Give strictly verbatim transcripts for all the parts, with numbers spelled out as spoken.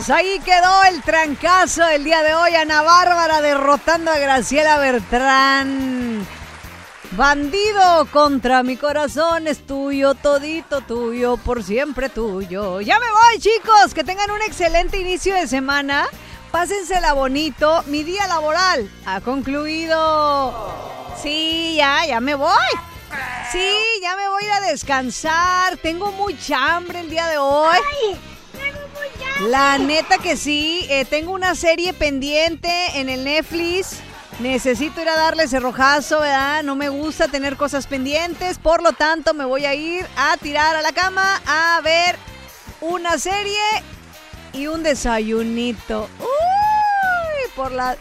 chicos, ahí quedó el trancazo del día de hoy. Ana Bárbara derrotando a Graciela Bertrán. Bandido contra mi corazón es tuyo, todito tuyo, por siempre tuyo. Ya me voy, chicos, que tengan un excelente inicio de semana. Pásensela bonito. Mi día laboral ha concluido. Sí, ya, ya me voy. Sí, ya me voy a ir a descansar. Tengo mucha hambre el día de hoy. Ay, tengo mucha hambre. La neta que sí, eh, tengo una serie pendiente en el Netflix. Necesito ir a darle ese rojazo, ¿verdad? No me gusta tener cosas pendientes, por lo tanto me voy a ir a tirar a la cama a ver una serie y un desayunito. ¡Uy! Por la...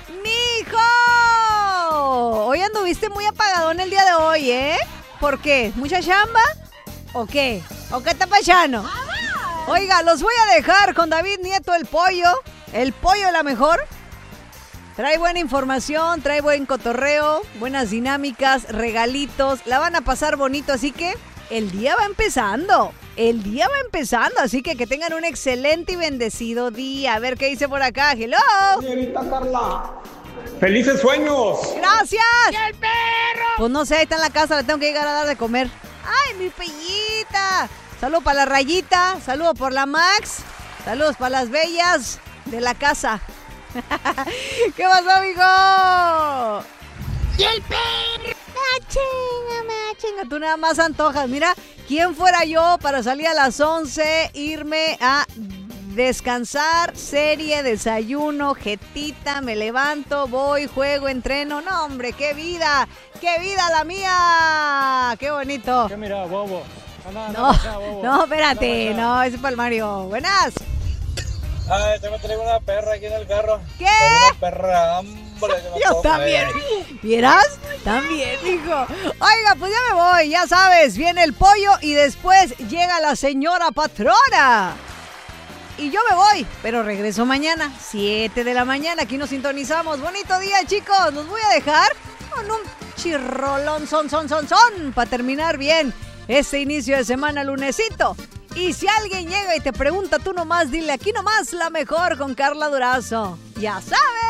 ¡Mijo! Hoy anduviste muy apagadón el día de hoy, ¿eh? ¿Por qué? ¿Mucha chamba? ¿O qué? ¿O qué está pasando? Oiga, los voy a dejar con David Nieto, el pollo. El pollo de la mejor. Trae buena información, trae buen cotorreo, buenas dinámicas, regalitos. La van a pasar bonito, así que el día va empezando. El día va empezando, así que que tengan un excelente y bendecido día. A ver qué dice por acá. ¡Hello! Señorita Carla, ¡felices sueños! ¡Gracias! ¡Y el perro! Pues no sé, ahí está en la casa, le tengo que llegar a dar de comer. ¡Ay, mi pellita! Saludos para la Rayita, saludos por la Max, saludos para las bellas de la casa. ¿Qué pasó, amigo? ¡Y el perro! Ah, chinga, ma, chinga, tú nada más antojas. Mira, ¿quién fuera yo para salir a las once, irme a descansar, serie, desayuno, jetita, me levanto, voy, juego, entreno? No, hombre, qué vida, qué vida la mía. Qué bonito. ¿Qué mira, bobo? No, no, No, no, bobo. no, espérate, No, no, ese es para el Mario. Buenas. Ay, te me traigo una perra aquí en el carro. ¿Qué? Una perra, hombre. que me Yo puedo también. comer. ¿Vieras? También, hijo. Oiga, pues ya me voy, ya sabes, viene el pollo y después llega la señora patrona. Y yo me voy, pero regreso mañana, siete de la mañana, aquí nos sintonizamos. Bonito día, chicos, los voy a dejar con un chirrolón, son, son, son, son, para terminar bien este inicio de semana, lunesito. Y si alguien llega y te pregunta, tú nomás dile, aquí nomás la mejor con Carla Durazo. Ya sabes.